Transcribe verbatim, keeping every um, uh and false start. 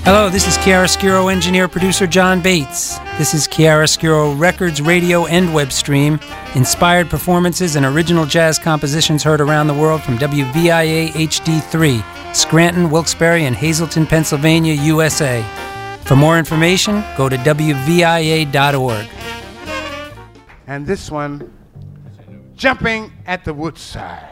Hello, this is Chiaroscuro engineer producer John Bates. This is Chiaroscuro Records radio and web stream. Inspired performances and original jazz compositions heard around the world from W V I A H D three, Scranton, Wilkes-Barre, and Hazleton, Pennsylvania, U S A. For more information, go to W V I A dot org. And this one, Jumping at the Woodside.